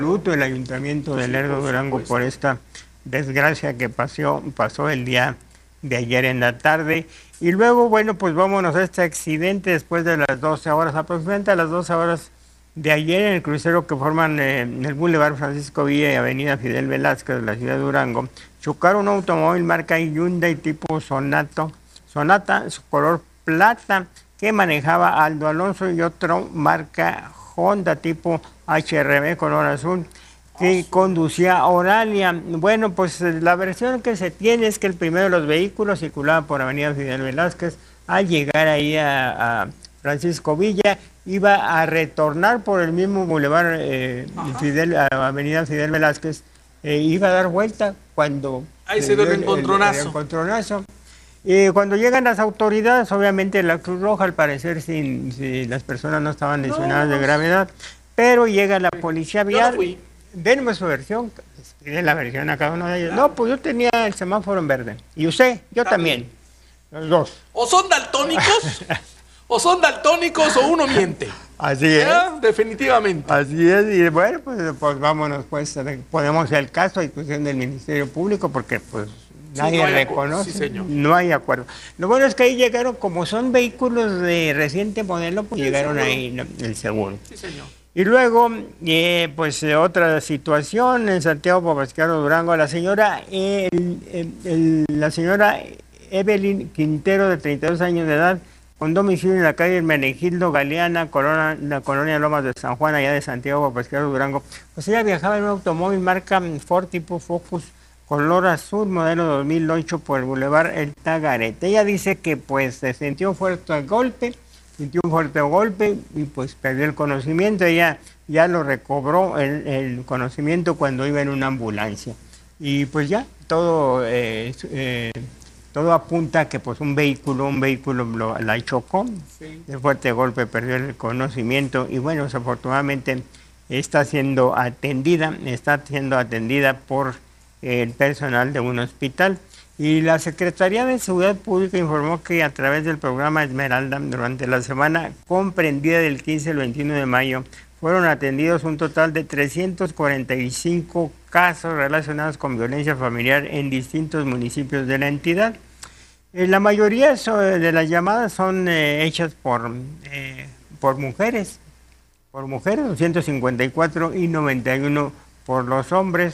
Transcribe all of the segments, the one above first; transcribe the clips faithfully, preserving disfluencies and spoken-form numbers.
luto el ayuntamiento de Lerdo Durango por esta desgracia que pasó, pasó el día de ayer en la tarde. Y luego, bueno, pues vámonos a este accidente después de las doce horas, aproximadamente a las doce horas de ayer, en el crucero que forman eh, el Boulevard Francisco Villa y Avenida Fidel Velázquez de la ciudad de Durango. Chocaron un automóvil marca Hyundai tipo Sonato, Sonata, su color plata, que manejaba Aldo Alonso, y otro marca Honda tipo H R B color azul, que conducía Oralia. Bueno, pues la versión que se tiene es que el primero de los vehículos circulaba por Avenida Fidel Velázquez. Al llegar ahí a, a Francisco Villa, iba a retornar por el mismo Boulevard eh, Fidel, a Avenida Fidel Velázquez, eh, iba a dar vuelta cuando... Ahí se dio el encontronazo. El, el encontronazo. Y cuando llegan las autoridades, obviamente la Cruz Roja, al parecer, si, si las personas no estaban lesionadas no, de gravedad, pero llega la policía vial. Denme su versión, piden la versión a cada uno de ellos. No, pues yo tenía el semáforo en verde. Y usted, yo también. también. Los dos. O son daltónicos, o son daltónicos, o uno miente. Así es. ¿Ya? Definitivamente. Así es. Y bueno, pues, pues vámonos, pues ponemos el caso a discusión del Ministerio Público, porque pues nadie sí, no reconoce. Sí, señor. No hay acuerdo. Lo bueno es que ahí llegaron, como son vehículos de reciente modelo, pues sí, llegaron seguro. ahí ¿no? el seguro. Sí, señor. Y luego, eh, pues eh, otra situación en Santiago Papasquiaro Durango, la señora, eh, el, el, la señora Evelyn Quintero, de treinta y dos años de edad, con domicilio en la calle Hermenegildo Galeana, corona, la colonia Lomas de San Juan, allá de Santiago Papasquiaro Durango, pues ella viajaba en un automóvil marca Ford tipo Focus, color azul, modelo dos mil ocho, por el Boulevard El Tagarete. Ella dice que pues se sintió un fuerte golpe, sintió un fuerte golpe y pues perdió el conocimiento. Ella ya lo recobró el, el conocimiento cuando iba en una ambulancia. Y pues ya, todo eh, eh, todo apunta a que pues un vehículo, un vehículo lo, la chocó, sí. El fuerte golpe, perdió el conocimiento y bueno, desafortunadamente está siendo atendida, está siendo atendida por el personal de un hospital. Y la Secretaría de Seguridad Pública informó que a través del programa Esmeralda, durante la semana comprendida del quince al veintiuno de mayo, fueron atendidos un total de trescientos cuarenta y cinco casos relacionados con violencia familiar en distintos municipios de la entidad. Eh, la mayoría de las llamadas son eh, hechas por, eh, por mujeres, por mujeres, doscientos cincuenta y cuatro y noventa y uno por los hombres.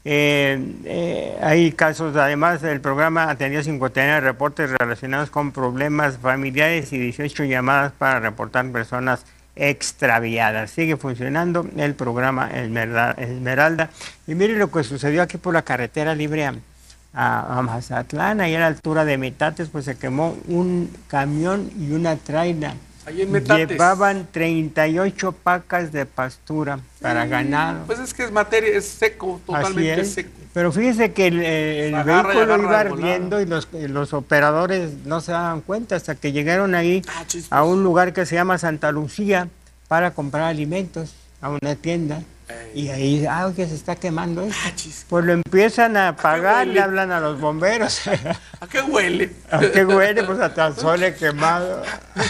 Eh, eh, hay casos, además, el programa atendió cincuenta y nueve reportes relacionados con problemas familiares y dieciocho llamadas para reportar personas extraviadas. Sigue funcionando el programa Esmeralda. Y mire lo que sucedió aquí por la carretera libre a, a, a Mazatlán, ahí a la altura de Metates, pues se quemó un camión y una traila. Ahí en Metates. Llevaban treinta y ocho pacas de pastura para sí, ganado. Pues es que es materia, es seco, totalmente es. seco. Pero fíjese que el, el agarra vehículo iba ardiendo y los, los operadores no se daban cuenta hasta que llegaron ahí ah, a un lugar que se llama Santa Lucía para comprar alimentos, a una tienda. Ey. Y ahí, ah, que se está quemando esto. Ah, pues lo empiezan a apagar, le hablan a los bomberos. ¿A qué huele? ¿A qué huele? Pues hasta sole quemado.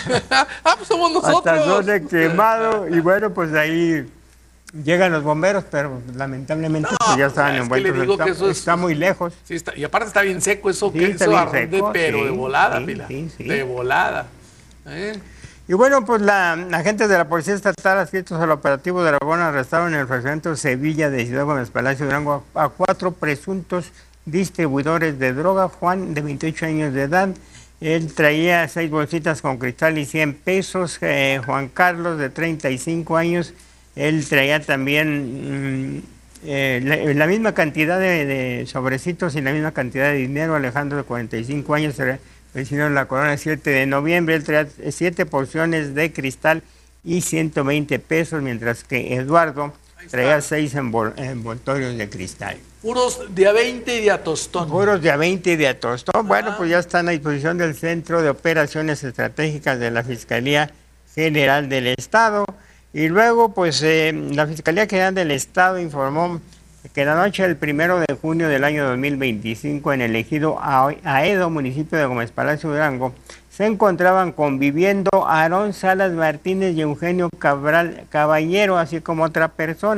Ah, pues somos nosotros. Hasta sole quemado. Y bueno, pues ahí llegan los bomberos, pero lamentablemente no, pues ya estaban envueltos. Es que está, que eso es, está muy lejos. Sí, está, y aparte está bien seco eso, sí, que eso arde, seco, pero sí, de volada, sí, Pilar. Sí, sí. De volada. ¿Eh? Y bueno, pues la agentes de la Policía Estatal adscritos al operativo de Aragón arrestaron en el fraccionamiento Sevilla de Ciudad Gómez Palacio Durango a, a cuatro presuntos distribuidores de droga. Juan, de veintiocho años de edad, él traía seis bolsitas con cristal y cien pesos. Eh, Juan Carlos, de treinta y cinco años, él traía también mmm, eh, la, la misma cantidad de, de sobrecitos y la misma cantidad de dinero. Alejandro, de cuarenta y cinco años, vecino en la colonia siete de noviembre, él traía siete porciones de cristal y ciento veinte pesos, mientras que Eduardo traía seis envol envoltorios de cristal. Puros de a veinte y de a tostón. Puros de a veinte y de a tostón. Ah. Bueno, pues ya están a disposición del Centro de Operaciones Estratégicas de la Fiscalía General del Estado. Y luego, pues, eh, la Fiscalía General del Estado informó que la noche del primero de junio del año dos mil veinticinco, en el ejido Aedo, municipio de Gómez Palacio Durango, se encontraban conviviendo Aarón Salas Martínez y Eugenio Cabral Caballero, así como otra persona,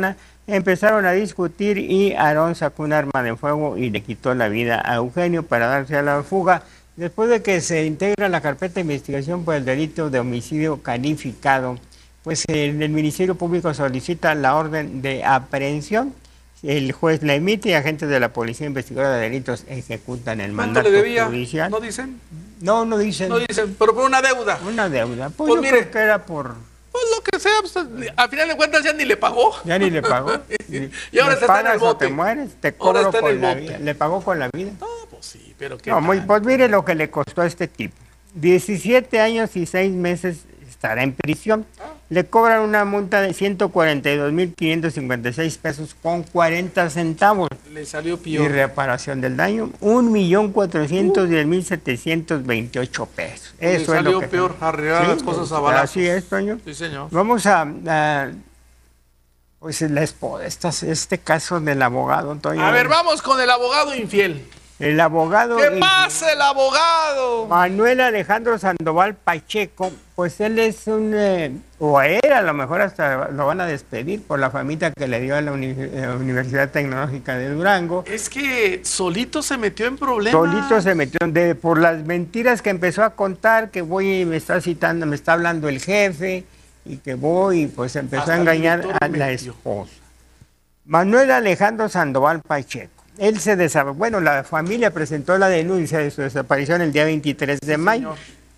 Empezaron a discutir y Aarón sacó un arma de fuego y le quitó la vida a Eugenio para darse a la fuga. Después de que se integra la carpeta de investigación por el delito de homicidio calificado, pues el, el Ministerio Público solicita la orden de aprehensión. El juez la emite y agentes de la Policía Investigadora de Delitos ejecutan el mandato ¿Cuánto le debía? judicial. ¿No dicen? No, no dicen. No dicen, pero por una deuda. Una deuda. Pues, Pues yo mire, creo que era por... Pues lo que sea, pues, al final de cuentas ya ni le pagó. Ya ni le pagó. Y ahora ¿Le está en el pagas o bote. te mueres? Te Ahora cobro está en con el la bote. vida. Le pagó con la vida. No, pues sí, pero qué No, muy, tal. pues mire lo que le costó a este tipo. diecisiete años y seis meses estará en prisión. Le cobran una multa de ciento cuarenta y dos mil quinientos cincuenta y seis pesos con cuarenta centavos. Le salió Y peor. reparación del daño, un millón cuatrocientos diez mil setecientos veintiocho pesos. Le Eso es salió lo que peor, arreglar las cosas a balazos. Así es, Toño. Sí, señor. Vamos a, a pues la esposa, estas- este caso del abogado, Toño. A ver, vamos con el abogado infiel. El abogado ¿Qué eh, pasa el abogado? Manuel Alejandro Sandoval Pacheco, pues él es un, eh, o era, a lo mejor hasta lo van a despedir por la famita que le dio a la uni- eh, Universidad Tecnológica de Durango. Es que solito se metió en problemas. Solito se metió de, por las mentiras que empezó a contar, que voy y me está citando, me está hablando el jefe, y que voy, y pues empezó Hasta a el engañar director a la metió. esposa. Manuel Alejandro Sandoval Pacheco. Él se desab... Bueno, la familia presentó la denuncia de su desaparición el día veintitrés de mayo. Señor.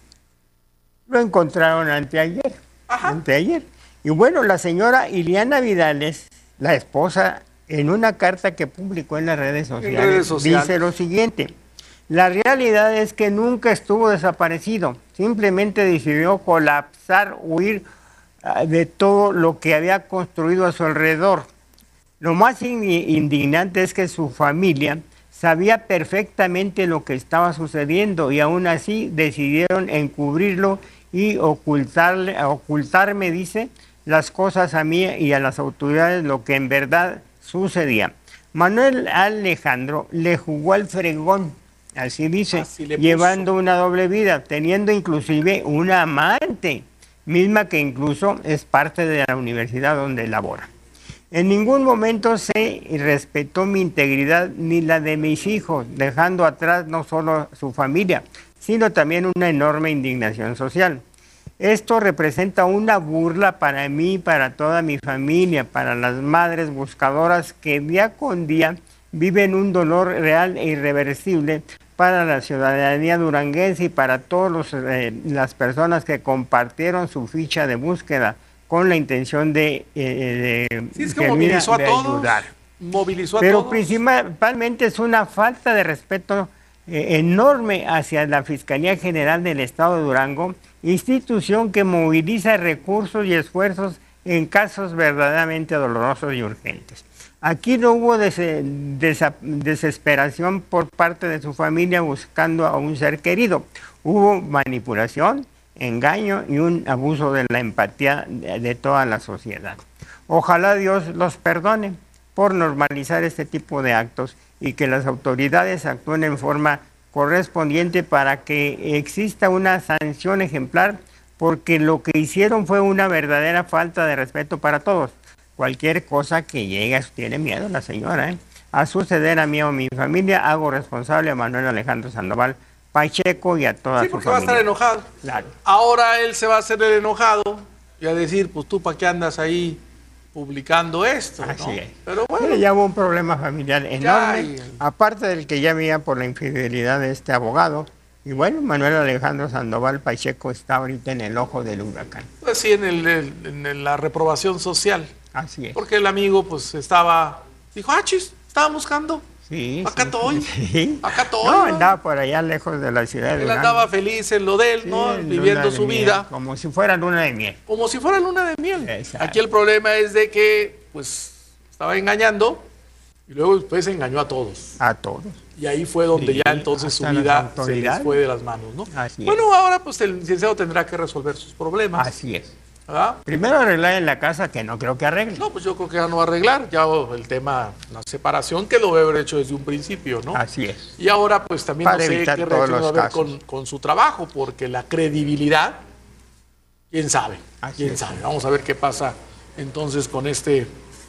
Lo encontraron anteayer. Ajá. Anteayer. Y bueno, la señora Iliana Vidales, la esposa, en una carta que publicó en las redes sociales, redes sociales. dice lo siguiente: la realidad es que nunca estuvo desaparecido, simplemente decidió colapsar, huir ah, de todo lo que había construido a su alrededor. Lo más in- indignante es que su familia sabía perfectamente lo que estaba sucediendo y aún así decidieron encubrirlo y ocultarle, ocultarme, dice, las cosas a mí y a las autoridades, lo que en verdad sucedía. Manuel Alejandro le jugó al fregón, así dice, Así le puso. llevando una doble vida, teniendo inclusive una amante, misma que incluso es parte de la universidad donde labora. En ningún momento se respetó mi integridad ni la de mis hijos, dejando atrás no solo su familia, sino también una enorme indignación social. Esto representa una burla para mí, para toda mi familia, para las madres buscadoras que día con día viven un dolor real e irreversible, para la ciudadanía duranguense y para todas eh, las personas que compartieron su ficha de búsqueda con la intención de, eh, de, Sí, es que genuina movilizó a de todos. ayudar. Movilizó a Pero todos. principalmente es una falta de respeto eh, enorme hacia la Fiscalía General del Estado de Durango, institución que moviliza recursos y esfuerzos en casos verdaderamente dolorosos y urgentes. Aquí no hubo des desa desesperación por parte de su familia buscando a un ser querido. Hubo manipulación, engaño y un abuso de la empatía de, de toda la sociedad. Ojalá Dios los perdone por normalizar este tipo de actos y que las autoridades actúen en forma correspondiente para que exista una sanción ejemplar, porque lo que hicieron fue una verdadera falta de respeto para todos. Cualquier cosa que llegue, tiene miedo la señora, ¿eh? a suceder a mí o a mi familia, hago responsable a Manuel Alejandro Sandoval Pacheco y a toda Sí, su porque va a familia. estar enojado. Claro. Ahora él se va a hacer el enojado y a decir, pues tú para qué andas ahí publicando esto, Así ¿no? es. Pero Bueno, bueno, ya hubo un problema familiar enorme, y- aparte del que ya había por la infidelidad de este abogado. Y bueno, Manuel Alejandro Sandoval Pacheco está ahorita en el ojo del huracán. pues sí, en, el, el- en el- la reprobación social. Así es. Porque el amigo pues estaba, dijo, ah, chis, estaba buscando. Sí, Acá sí, estoy. sí. Acá estoy, No, ¿no? andaba por allá lejos de la ciudad de Él Durango. andaba feliz en lo de él, Sí, ¿no? luna Viviendo de su miel, vida. como si fuera luna de miel. Como si fuera luna de miel. Exacto. Aquí el problema es de que, pues, estaba engañando y luego después engañó a todos. A todos. Y ahí fue donde Sí, ya entonces su hasta las vida se les autoridades. fue de las manos, ¿no? Así Bueno, ahora pues el licenciado tendrá que resolver sus problemas, Así es. ¿verdad? Primero arreglar en la casa, que no creo que arregle. No, pues yo creo que ya no va a arreglar, ya el tema, la separación que lo debe haber hecho desde un principio, ¿no? Así es. Y ahora pues también Para no sé qué evitar reacción todos va a los haber casos. con, con su trabajo, porque la credibilidad, quién sabe, Así quién es. sabe. Vamos a ver qué pasa entonces con este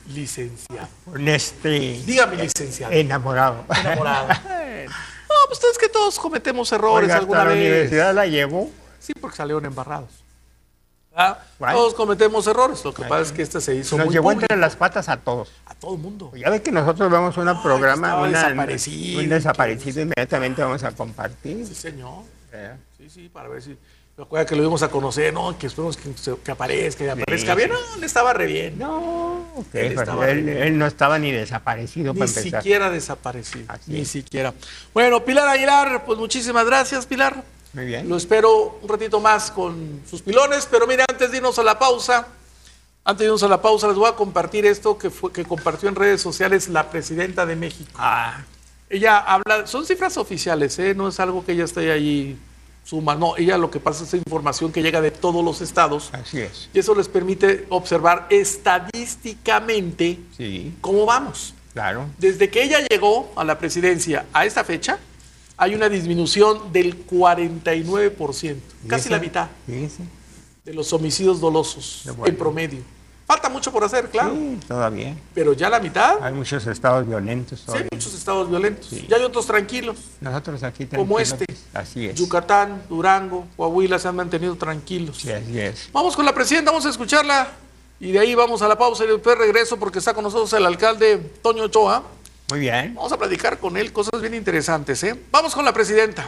licenciado. Con este... Dígame, licenciado. Enamorado. Enamorado. No, pues es que todos cometemos errores. Oiga, alguna hasta vez. La universidad la llevó. Sí, porque salieron embarrados. ¿Ah? Bueno. Todos cometemos errores. Lo que Ay, pasa es que este se hizo Nos muy llevó público. entre las patas a todos. A todo el mundo. Ya ve que nosotros vemos un programa, estaba una, desaparecido. un desaparecido, inmediatamente vamos a compartir. Sí, señor. Eh, Sí, sí, para ver si... Me acuerdo que lo íbamos a conocer, ¿no? Que esperemos que, se- que aparezca, que aparezca Sí. bien. No, le estaba re bien. No, ok, Él pues estaba él, bien. él no estaba ni desaparecido Ni para empezar. siquiera desaparecido. Así Ni es. siquiera. Bueno, Pilar Aguilar, pues muchísimas gracias, Pilar. Muy bien. Lo espero un ratito más con sus pilones, pero mira, antes de irnos a la pausa, antes de irnos a la pausa, les voy a compartir esto que, fue, que compartió en redes sociales la presidenta de México. Ah, Ella habla, son cifras oficiales, ¿eh? No es algo que ella esté ahí suma, no, ella lo que pasa es información que llega de todos los estados así es. y eso les permite observar estadísticamente Sí, cómo vamos. claro. Desde que ella llegó a la presidencia a esta fecha, hay una disminución del cuarenta y nueve por ciento, casi ¿Y la eso? mitad Sí, sí. de los homicidios dolosos Qué bueno. en promedio. Falta mucho por hacer, claro, Sí, todavía. pero ya la mitad, Hay muchos estados violentos sí, todavía. hay muchos estados violentos, Sí. ya hay otros tranquilos, Nosotros aquí como tranquilos, este. Así es. Yucatán, Durango, Coahuila se han mantenido tranquilos. Sí, así es. Vamos con la presidenta, vamos a escucharla y de ahí vamos a la pausa y después regreso porque está con nosotros el alcalde Toño Ochoa. Muy bien. Vamos a platicar con él cosas bien interesantes, ¿eh? Vamos con la presidenta.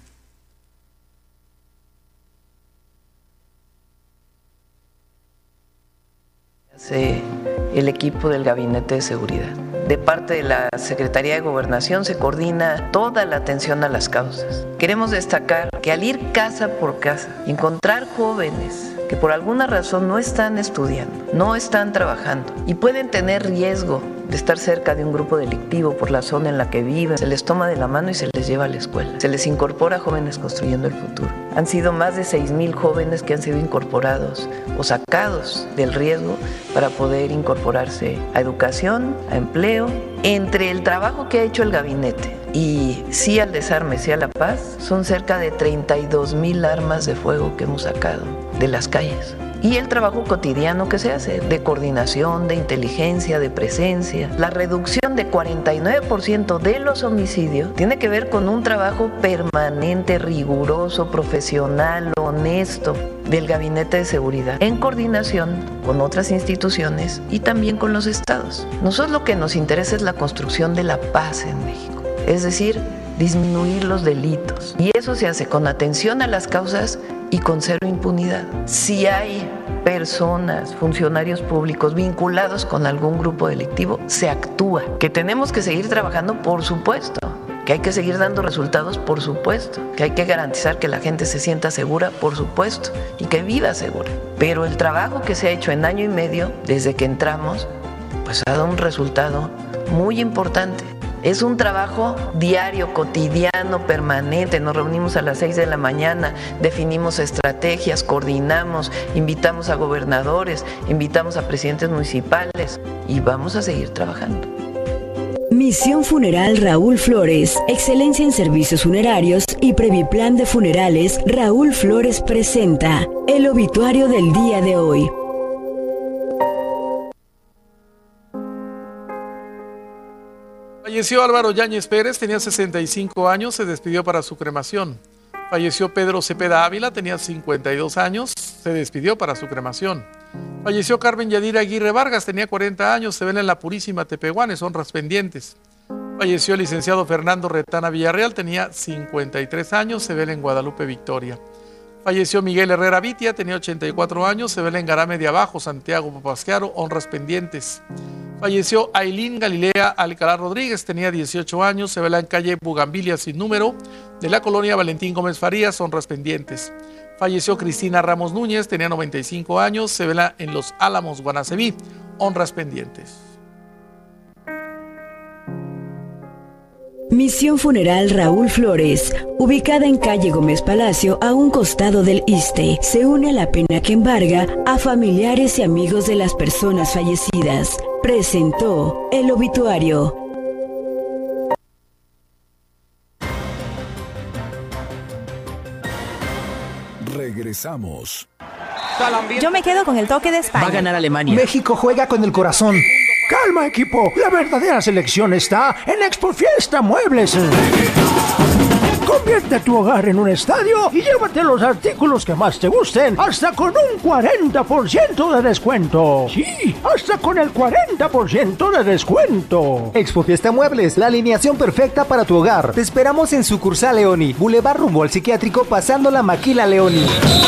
Hace el equipo del Gabinete de Seguridad. De parte de la Secretaría de Gobernación se coordina toda la atención a las causas. Queremos destacar que al ir casa por casa, encontrar jóvenes que por alguna razón no están estudiando, no están trabajando y pueden tener riesgo de estar cerca de un grupo delictivo por la zona en la que viven, se les toma de la mano y se les lleva a la escuela. Se les incorpora a Jóvenes Construyendo el Futuro. Han sido más de seis mil jóvenes que han sido incorporados o sacados del riesgo para poder incorporarse a educación, a empleo. Entre el trabajo que ha hecho el gabinete y sí al desarme, sí a la paz, son cerca de treinta y dos mil armas de fuego que hemos sacado de las calles. Y el trabajo cotidiano que se hace, de coordinación, de inteligencia, de presencia. La reducción de cuarenta y nueve por ciento de los homicidios tiene que ver con un trabajo permanente, riguroso, profesional, honesto del Gabinete de Seguridad, en coordinación con otras instituciones y también con los estados. Nosotros lo que nos interesa es la construcción de la paz en México, es decir, disminuir los delitos. Y eso se hace con atención a las causas y con cero impunidad. Si hay personas, funcionarios públicos vinculados con algún grupo delictivo, se actúa. Que tenemos que seguir trabajando, por supuesto. Que hay que seguir dando resultados, por supuesto. Que hay que garantizar que la gente se sienta segura, por supuesto. Y que viva segura. Pero el trabajo que se ha hecho en año y medio, desde que entramos, pues ha dado un resultado muy importante. Es un trabajo diario, cotidiano, permanente. Nos reunimos a las seis de la mañana, definimos estrategias, coordinamos, invitamos a gobernadores, invitamos a presidentes municipales y vamos a seguir trabajando. Misión Funeral Raúl Flores, excelencia en servicios funerarios y Previplan de Funerales. Raúl Flores presenta el obituario del día de hoy. Falleció Álvaro Yáñez Pérez, tenía sesenta y cinco años, se despidió para su cremación. Falleció Pedro Cepeda Ávila, tenía cincuenta y dos años, se despidió para su cremación. Falleció Carmen Yadira Aguirre Vargas, tenía cuarenta años, se vela en la Purísima Tepehuanes, honras pendientes. Falleció el licenciado Fernando Retana Villarreal, tenía cincuenta y tres años, se vela en Guadalupe Victoria. Falleció Miguel Herrera Vitia, tenía ochenta y cuatro años, se vela en Garame de Abajo, Santiago Papasquiaro, honras pendientes. Falleció Ailín Galilea Alcalá Rodríguez, tenía dieciocho años, se vela en calle Bugambilia sin número, de la colonia Valentín Gómez Farías, honras pendientes. Falleció Cristina Ramos Núñez, tenía noventa y cinco años, se vela en Los Álamos, Guanaceví, honras pendientes. Misión Funeral Raúl Flores, ubicada en calle Gómez Palacio, a un costado del ISSSTE, se une a la pena que embarga a familiares y amigos de las personas fallecidas. Presentó el obituario. Regresamos. Yo me quedo con el toque de España. Va a ganar Alemania. México juega con el corazón. Calma, equipo. La verdadera selección está en Expo Fiesta Muebles. Convierte tu hogar en un estadio y llévate los artículos que más te gusten hasta con un cuarenta por ciento de descuento. Sí, hasta con el cuarenta por ciento de descuento. Expo Fiesta Muebles, la alineación perfecta para tu hogar. Te esperamos en sucursal Leoni, Boulevard rumbo al Psiquiátrico, pasando la Maquila Leoni.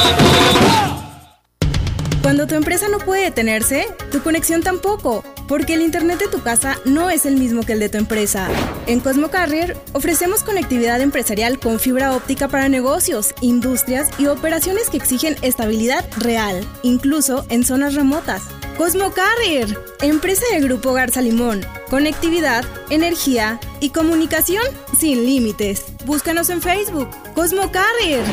Cuando tu empresa no puede detenerse, tu conexión tampoco, porque el internet de tu casa no es el mismo que el de tu empresa. En Cosmo Carrier ofrecemos conectividad empresarial con fibra óptica para negocios, industrias y operaciones que exigen estabilidad real, incluso en zonas remotas. Cosmo Carrier, empresa del Grupo Garza Limón. Conectividad, energía y comunicación sin límites. Búscanos en Facebook, Cosmo Carrier.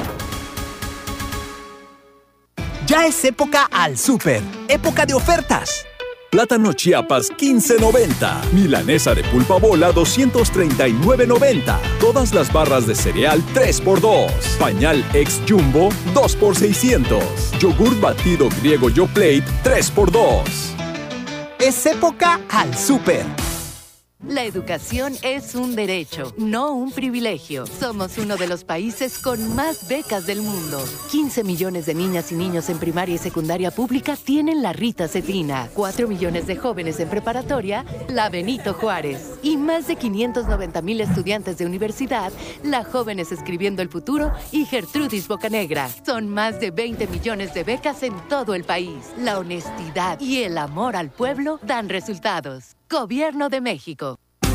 Ya es época al súper, época de ofertas. Plátano Chiapas quince noventa, milanesa de pulpa bola doscientos treinta y nueve noventa, todas las barras de cereal tres por dos, pañal ex jumbo dos por seiscientos, yogur batido griego Yoplait tres por dos. Es época al súper. La educación es un derecho, no un privilegio. Somos uno de los países con más becas del mundo. quince millones de niñas y niños en primaria y secundaria pública tienen la Rita Cetina. cuatro millones de jóvenes en preparatoria, la Benito Juárez. Y más de quinientos noventa mil estudiantes de universidad, la Jóvenes Escribiendo el Futuro y Gertrudis Bocanegra. Son más de veinte millones de becas en todo el país. La honestidad y el amor al pueblo dan resultados. Gobierno de México.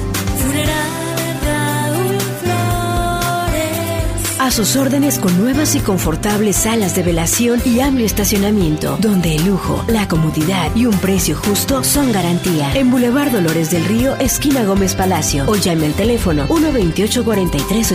A sus órdenes con nuevas y confortables salas de velación y amplio estacionamiento, donde el lujo, la comodidad y un precio justo son garantía. En Boulevard Dolores del Río, esquina Gómez Palacio, o llame al teléfono uno veintiocho cuarenta y tres